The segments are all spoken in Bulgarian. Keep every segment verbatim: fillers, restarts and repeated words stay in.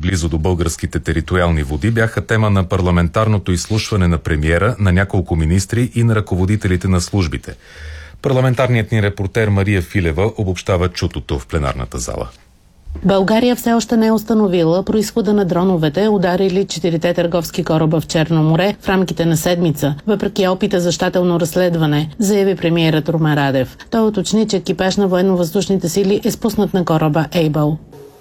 близо до българските териториални води бяха тема на парламентарното изслушване на премиера, на няколко министри и на ръководителите на службите. Парламентарният ни репортер Мария Филева обобщава чутото в пленарната зала. България все още не е установила произхода на дроновете, ударили четирите търговски кораба в Черно море в рамките на седмица, въпреки опита за щателно разследване, заяви премиерът Румен Радев. Той уточни, че екипаж на военно-въздушните сили е спуснат на кораба Ейбъл.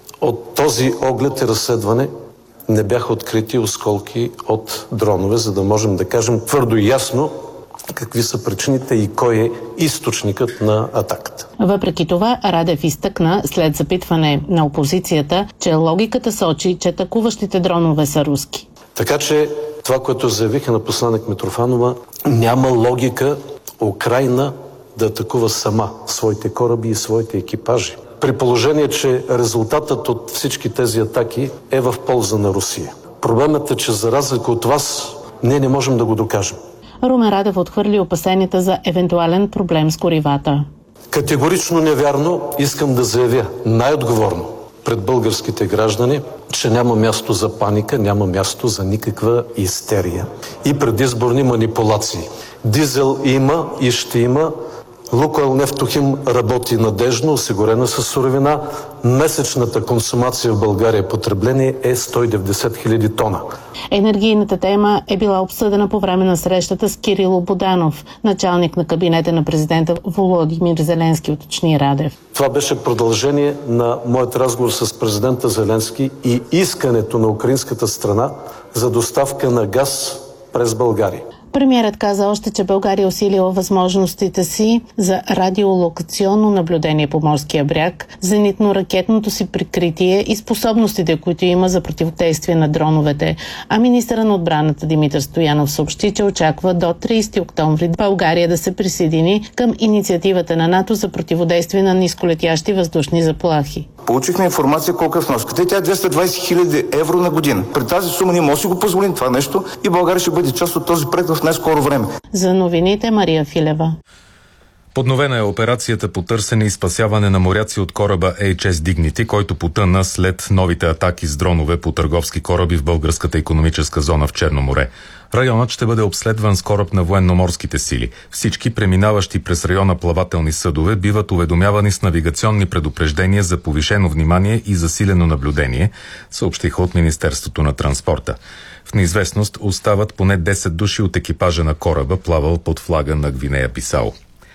От този оглед и разследване не бяха открити осколки от дронове, за да можем да кажем твърдо и ясно какви са причините и кой е източникът на атаката. Въпреки това, Радев изтъкна след запитване на опозицията, че логиката сочи, че атакуващите дронове са руски. Така че това, което заявиха на посланик Митрофанова, няма логика Украйна да атакува сама своите кораби и своите екипажи. При положение, че резултатът от всички тези атаки е в полза на Русия. Проблемът е, че за разлика от вас, ние не можем да го докажем. Румен Радев отхвърли опасенията за евентуален проблем с горивата. Категорично невярно искам да заявя най-отговорно пред българските граждани, че няма място за паника, няма място за никаква истерия и предизборни манипулации. Дизел има и ще има. Лукойл Нефтохим работи надежно, осигурена със суровина. Месечната консумация в България потребление е сто и деветдесет хиляди тона. Енергийната тема е била обсъдена по време на срещата с Кирило Буданов, началник на кабинета на президента Володимир Зеленски, уточни Радев. Това беше продължение на моят разговор с президента Зеленски и искането на украинската страна за доставка на газ през България. Премиерът каза още, че България усилила възможностите си за радиолокационно наблюдение по морския бряг, зенитно-ракетното си прикритие и способностите, които има за противодействие на дроновете. А министъра на отбраната Димитър Стоянов съобщи, че очаква до тридесети октомври България да се присъедини към инициативата на НАТО за противодействие на нисколетящи въздушни заплахи. Получихме информация колко е вноската. Тя е двеста и двадесет хиляди евро на година. При тази сума ние може да си го позволим това нещо и България ще бъде част от този проект в най-скоро време. За новините Мария Филева. Подновена е операцията по търсене и спасяване на моряци от кораба Ейч Ес Dignity, който потъна след новите атаки с дронове по търговски кораби в българската икономическа зона в Черно море. Районът ще бъде обследван с кораб на военноморските сили. Всички преминаващи през района плавателни съдове биват уведомявани с навигационни предупреждения за повишено внимание и засилено наблюдение, съобщиха от Министерството на транспорта. В неизвестност остават поне десет души от екипажа на кораба, плавал под флага на Гвинея Бисао.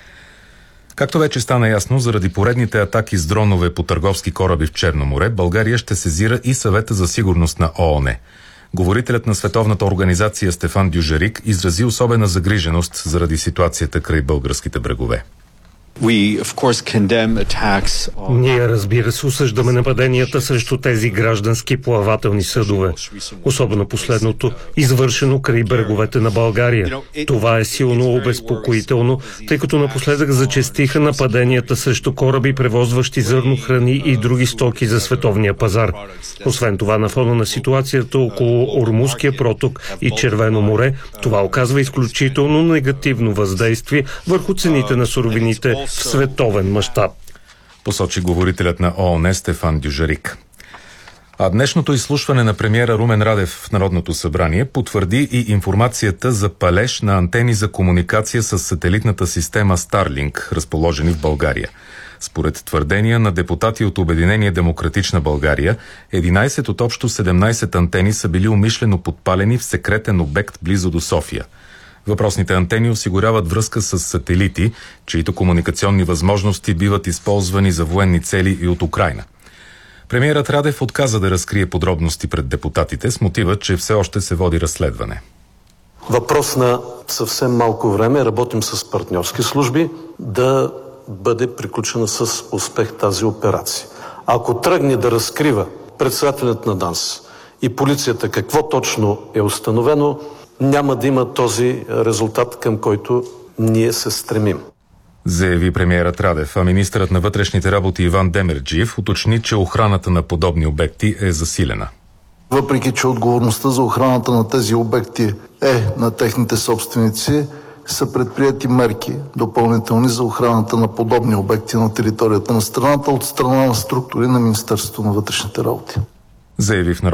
Както вече стана ясно, заради поредните атаки с дронове по търговски кораби в Черно море, България ще сезира и Съвета за сигурност на О Он Е. Говорителят на Световната организация Стефан Дюжарик изрази особена загриженост заради ситуацията край българските брегове. Ние, разбира се, осъждаме нападенията срещу тези граждански плавателни съдове. Особено последното, извършено край бреговете на България. Това е силно обезпокоително, тъй като напоследък зачестиха нападенията срещу кораби, превозващи зърно, храни и други стоки за световния пазар. Освен това, на фона на ситуацията около Ормузския проток и Червено море, това оказва изключително негативно въздействие върху цените на суровините в световен мащаб, посочи говорителят на О Он Е Стефан Дюжарик. А днешното изслушване на премиера Румен Радев в Народното събрание потвърди и информацията за палеж на антени за комуникация с сателитната система Starlink, разположени в България. Според твърдения на депутати от Обединение Демократична България, единадесет от общо седемнадесет антени са били умишлено подпалени в секретен обект близо до София. Въпросните антени осигуряват връзка с сателити, чието комуникационни възможности биват използвани за военни цели и от Украйна. Премиерът Радев отказа да разкрие подробности пред депутатите с мотива, че все още се води разследване. Въпрос на съвсем малко време, работим с партньорски служби, да бъде приключена с успех тази операция. Ако тръгне да разкрива председателят на ДАНС и полицията какво точно е установено, няма да има този резултат, към който ние се стремим. Заяви премиерът Радев, а министърът на вътрешните работи Иван Демерджиев уточни, че охраната на подобни обекти е засилена. Въпреки че отговорността за охраната на тези обекти е на техните собственици, са предприети мерки допълнителни за охраната на подобни обекти на територията на страната от страна на структури на Министерството на вътрешните работи. Заяви в